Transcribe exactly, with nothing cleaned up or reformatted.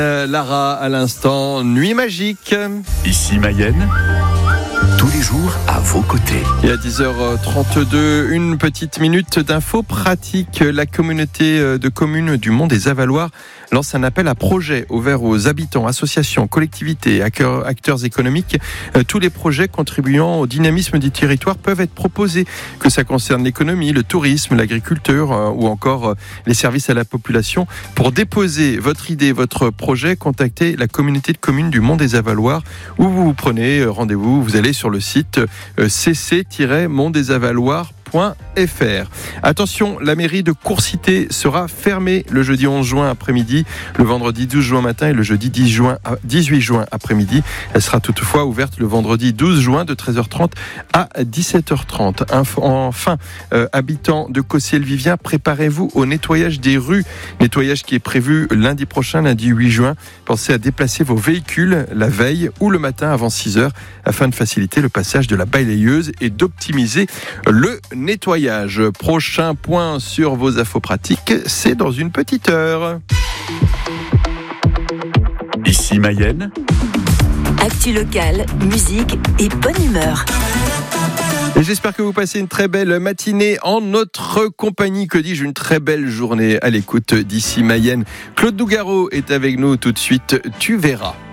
Euh, Lara à l'instant, Nuit magique. Ici Mayenne, tous les jours à vos côtés. Et à dix heures trente-deux, une petite minute d'infos pratiques. La communauté de communes du Mont des Avaloirs lance un appel à projet ouvert aux habitants, associations, collectivités, acteurs économiques. Tous les projets contribuant au dynamisme du territoire peuvent être proposés, que ça concerne l'économie, le tourisme, l'agriculture ou encore les services à la population. Pour déposer votre idée, votre projet, contactez la communauté de communes du Mont des Avaloirs où vous vous prenez rendez-vous. Vous allez sur le site c c tiret mont des avaloirs point f r. Attention, la mairie de Courcité sera fermée le jeudi onze juin après-midi, le vendredi douze juin matin et le jeudi dix-huit juin après-midi. Elle sera toutefois ouverte le vendredi douze juin de treize heures trente à dix-sept heures trente. Enfin, euh, habitants de Cossier-le-Vivien, préparez-vous au nettoyage des rues. Nettoyage qui est prévu lundi prochain, lundi huit juin. Pensez à déplacer vos véhicules la veille ou le matin avant six heures afin de faciliter le passage de la balayeuse et d'optimiser le nettoyage. Prochain point sur vos infos pratiques, c'est dans une petite heure. Ici Mayenne, actu locale, musique et bonne humeur. Et j'espère que vous passez une très belle matinée en notre compagnie, que dis-je, une très belle journée à l'écoute d'Ici Mayenne. Claude Nougaro est avec nous tout de suite, tu verras.